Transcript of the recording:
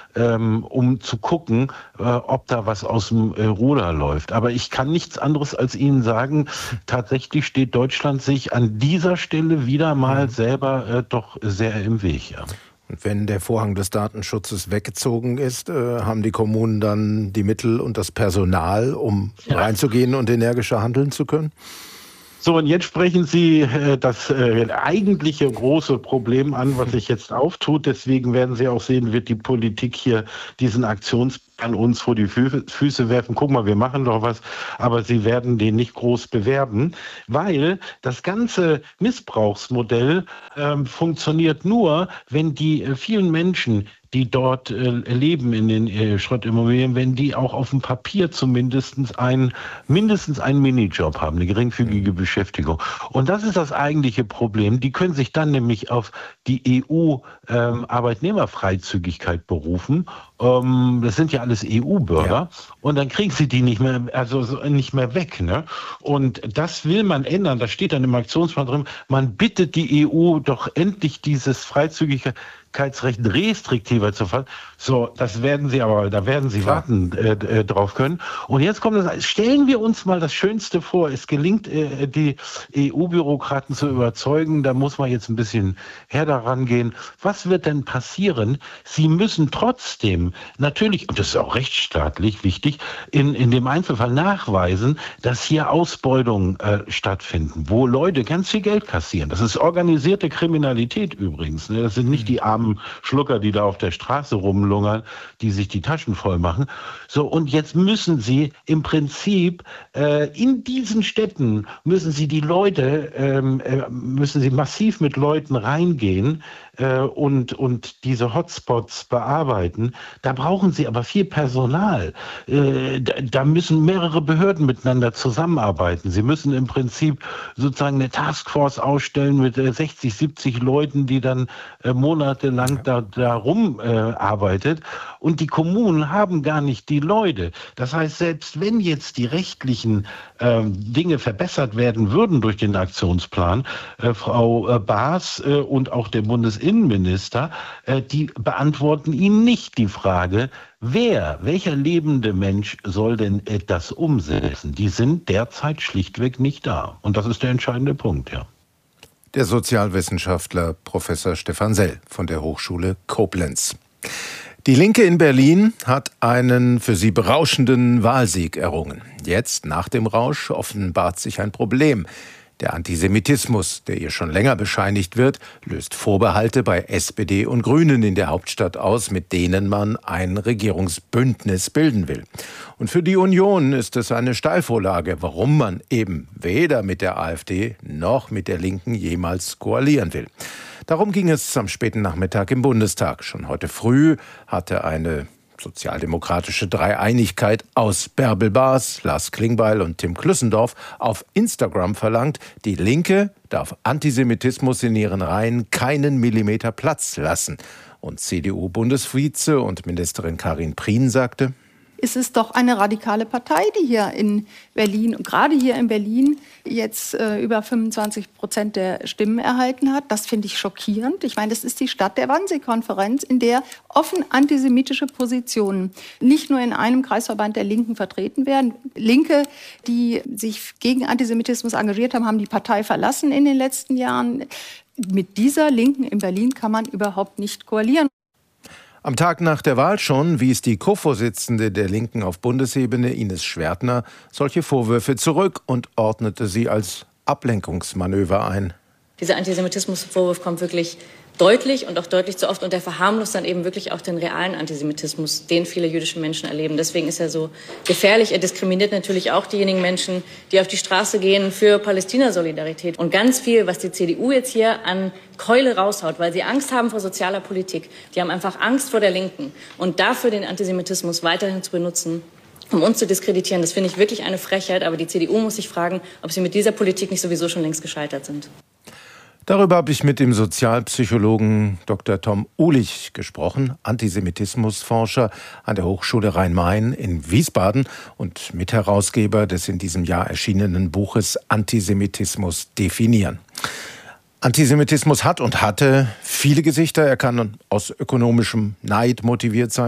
um zu gucken, ob da was aus dem Ruder läuft. Aber ich kann nichts anderes als Ihnen sagen, tatsächlich steht Deutschland sich an dieser Stelle wieder mal selber doch sehr im Weg. Ja. Und wenn der Vorhang des Datenschutzes weggezogen ist, haben die Kommunen dann die Mittel und das Personal, um reinzugehen und energischer handeln zu können? So, und jetzt sprechen Sie das eigentliche große Problem an, was sich jetzt auftut. Deswegen werden Sie auch sehen, wird die Politik hier diesen Aktionsplan uns vor die Füße werfen. Guck mal, wir machen doch was, aber sie werden den nicht groß bewerben, weil das ganze Missbrauchsmodell funktioniert nur, wenn die vielen Menschen, die dort leben in den Schrottimmobilien, wenn die auch auf dem Papier mindestens einen Minijob haben, eine geringfügige Beschäftigung. Und das ist das eigentliche Problem. Die können sich dann nämlich auf die EU-Arbeitnehmerfreizügigkeit berufen. Das sind ja alles EU-Bürger. Ja. Und dann kriegen sie die nicht mehr weg. Ne? Und das will man ändern. Das steht dann im Aktionsplan drin. Man bittet die EU doch endlich dieses Freizügigkeitsrecht restriktiver zu fassen. So, da werden sie warten drauf können. Und jetzt kommt das, stellen wir uns mal das Schönste vor. Es gelingt, die EU-Bürokraten zu überzeugen. Da muss man jetzt ein bisschen daran gehen. Was wird denn passieren? Sie müssen trotzdem natürlich, und das ist auch rechtsstaatlich wichtig, in dem Einzelfall nachweisen, dass hier Ausbeutungen stattfinden, wo Leute ganz viel Geld kassieren. Das ist organisierte Kriminalität übrigens. Ne? Das sind nicht die armen Schlucker, die da auf der Straße rumlungern, die sich die Taschen voll machen. So, und jetzt müssen sie im Prinzip in diesen Städten müssen sie massiv mit Leuten reingehen und diese Hotspots bearbeiten. Da brauchen sie aber viel Personal. Da müssen mehrere Behörden miteinander zusammenarbeiten. Sie müssen im Prinzip sozusagen eine Taskforce ausstellen mit 60, 70 Leuten, die dann monatelang da rumarbeitet. Und die Kommunen haben gar nicht die Leute. Das heißt, selbst wenn jetzt die rechtlichen Dinge verbessert werden würden durch den Aktionsplan, Frau Baas und auch der Bundesinnenminister, die beantworten Ihnen nicht die Frage, welcher lebende Mensch soll denn das umsetzen? Die sind derzeit schlichtweg nicht da. Und das ist der entscheidende Punkt, ja. Der Sozialwissenschaftler Professor Stefan Sell von der Hochschule Koblenz. Die Linke in Berlin hat einen für sie berauschenden Wahlsieg errungen. Jetzt, nach dem Rausch, offenbart sich ein Problem. Der Antisemitismus, der ihr schon länger bescheinigt wird, löst Vorbehalte bei SPD und Grünen in der Hauptstadt aus, mit denen man ein Regierungsbündnis bilden will. Und für die Union ist es eine Steilvorlage, warum man eben weder mit der AfD noch mit der Linken jemals koalieren will. Darum ging es am späten Nachmittag im Bundestag. Schon heute früh hatte eine sozialdemokratische Dreieinigkeit aus Bärbel Baas, Lars Klingbeil und Tim Klüssendorf auf Instagram verlangt, die Linke darf Antisemitismus in ihren Reihen keinen Millimeter Platz lassen. Und CDU-Bundesvize und Ministerin Karin Prien sagte: Es ist doch eine radikale Partei, die hier in Berlin, gerade hier in Berlin, jetzt über 25% der Stimmen erhalten hat. Das finde ich schockierend. Ich meine, das ist die Stadt der Wannsee-Konferenz, in der offen antisemitische Positionen nicht nur in einem Kreisverband der Linken vertreten werden. Linke, die sich gegen Antisemitismus engagiert haben, haben die Partei verlassen in den letzten Jahren. Mit dieser Linken in Berlin kann man überhaupt nicht koalieren. Am Tag nach der Wahl schon wies die Co-Vorsitzende der Linken auf Bundesebene, Ines Schwertner, solche Vorwürfe zurück und ordnete sie als Ablenkungsmanöver ein. Dieser Antisemitismusvorwurf kommt wirklich deutlich und auch deutlich zu oft und der verharmlost dann eben wirklich auch den realen Antisemitismus, den viele jüdische Menschen erleben. Deswegen ist er so gefährlich. Er diskriminiert natürlich auch diejenigen Menschen, die auf die Straße gehen für Palästina-Solidarität. Und ganz viel, was die CDU jetzt hier an Keule raushaut, weil sie Angst haben vor sozialer Politik. Die haben einfach Angst vor der Linken. Und dafür den Antisemitismus weiterhin zu benutzen, um uns zu diskreditieren, das finde ich wirklich eine Frechheit. Aber die CDU muss sich fragen, ob sie mit dieser Politik nicht sowieso schon längst gescheitert sind. Darüber habe ich mit dem Sozialpsychologen Dr. Tom Uhlich gesprochen, Antisemitismusforscher an der Hochschule Rhein-Main in Wiesbaden und Mitherausgeber des in diesem Jahr erschienenen Buches Antisemitismus definieren. Antisemitismus hat und hatte viele Gesichter. Er kann aus ökonomischem Neid motiviert sein.